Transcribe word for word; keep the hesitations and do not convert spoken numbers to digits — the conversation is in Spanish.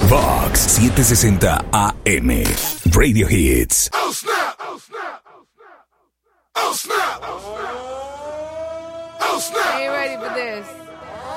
Vox setecientos sesenta A M. Radio Hits. Oh snap! Oh snap! Oh snap! Oh snap! Oh snap! Are you ready for this?